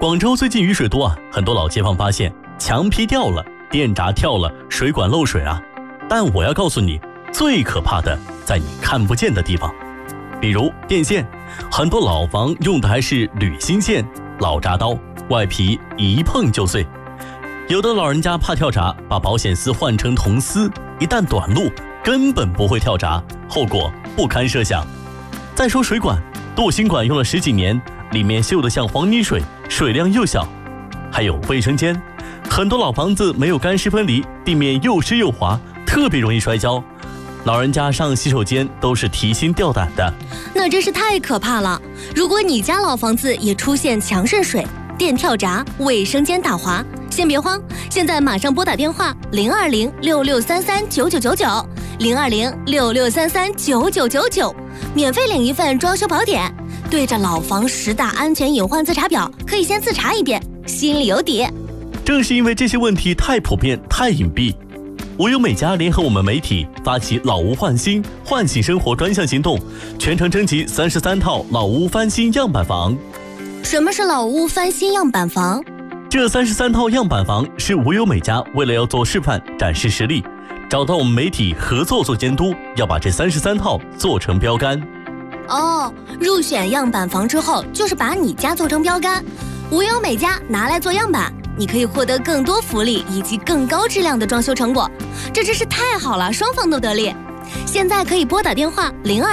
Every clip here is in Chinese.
广州最近雨水多啊，很多老街坊发现墙皮掉了，电闸跳了，水管漏水啊。但我要告诉你，最可怕的在你看不见的地方，比如电线，很多老房用的还是铝芯线，老铡刀，外皮一碰就碎。有的老人家怕跳闸，把保险丝换成铜丝，一旦短路，根本不会跳闸，后果不堪设想。再说水管，镀锌管用了10几年，里面锈得像黄泥水，水量又小。还有卫生间，很多老房子没有干湿分离，地面又湿又滑，特别容易摔跤。老人家上洗手间都是提心吊胆的， 那真是太可怕了。如果你家老房子也出现墙渗水、电跳闸、卫生间打滑，先别慌，现在马上拨打电话020-6633-9999，020-6633-9999，免费领一份装修宝典，对着老房10大安全隐患自查表，可以先自查一遍，心里有底。 正是因为这些问题太普遍、太隐蔽，无忧美家联合我们媒体发起老屋换新、唤醒生活专项行动，全程征集33套老屋翻新样板房。 什么是老屋翻新样板房？ 这33套样板房是无忧美家为了要做示范展示实力，找到我们媒体合作做监督，要把这33套做成标杆。 入选样板房之后，就是把你家做成标杆，无忧美家拿来做样板，你可以获得更多福利以及更高质量的装修成果，这真是太好了，双方都得利。现在可以拨打电话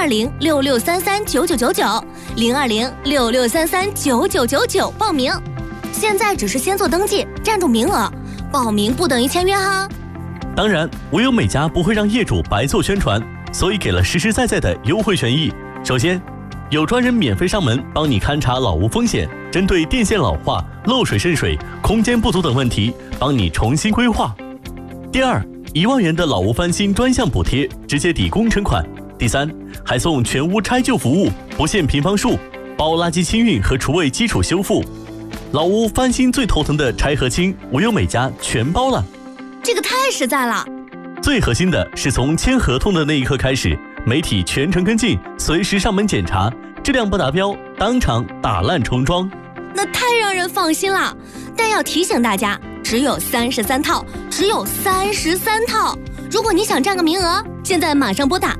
020-6633-9999，020-6633-9999报名。现在只是先做登记，占住名额，报名不等于签约哈。 当然，无忧美家不会让业主白做宣传，所以给了实实在在的优惠权益。首先，有专人免费上门帮你勘察老屋风险，针对电线老化、漏水渗水、空间不足等问题，帮你重新规划。第二，1万元的老屋翻新专项补贴，直接抵工程款。第三，还送全屋拆旧服务，不限平方数，包垃圾清运和厨卫基础修复。老屋翻新最头疼的拆和清，无忧美家全包了， 这个太实在了。 最核心的是从签合同的那一刻开始，媒体全程跟进，随时上门检查，质量不达标当场打烂重装， 那太让人放心了。但要提醒大家，只有33套，只有33套。如果你想占个名额，现在马上拨打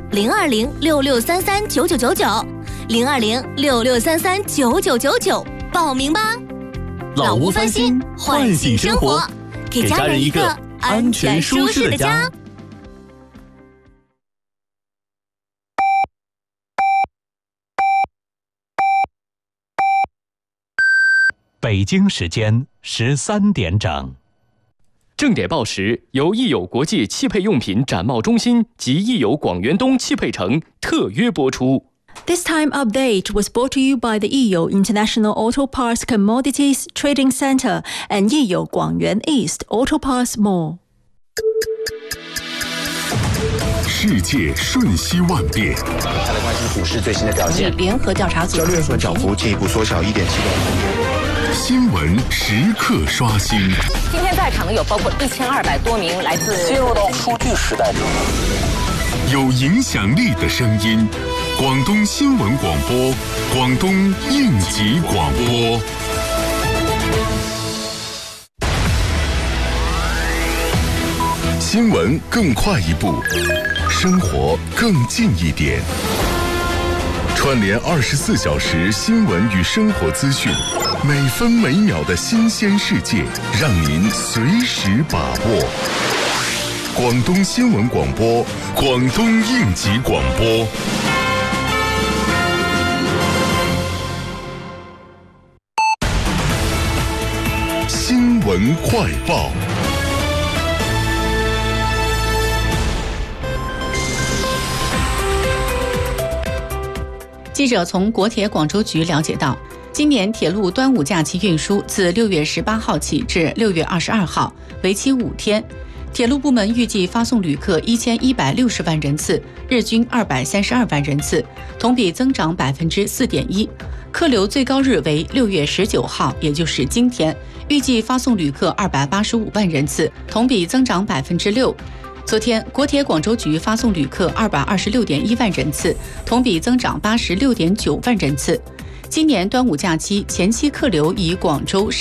020-6633-9999，020-6633-9999报名吧。 老屋翻新，唤醒生活，给家人一个安全舒适的家。 北京时间13点整。 正点报时由益友国际汽配用品展贸中心及益友广元东汽配城特约播出。 This time update was brought to you by the Yiyo International Auto Parts Commodities Trading Center and Yiyo Guangyuan East Auto Parts Mall. 世界瞬息万变， 再来关心股市最新的表现。 联合调查组交易日涨幅进一步缩小1.7%。 新闻时刻刷新。 今天在场的有包括1200多名来自进入到数据时代。 有影响力的声音，广东新闻广播，广东应急广播。新闻更快一步，生活更近一点。串联24小时新闻与生活资讯，每分每秒的新鲜世界，让您随时把握。广东新闻广播，广东应急广播。新闻快报。 记者从国铁广州局了解到，今年铁路端午假期运输自6月18号起至6月22号，为期5天。铁路部门预计发送旅客1160万人次，日均232万人次，同比增长4.1%。客流最高日为6月19号，也就是今天，预计发送旅客285万人次，同比增长6%。昨天，国铁广州局发送旅客226.1万人次，同比增长86.9万人次。今年端午假期前期客流以广州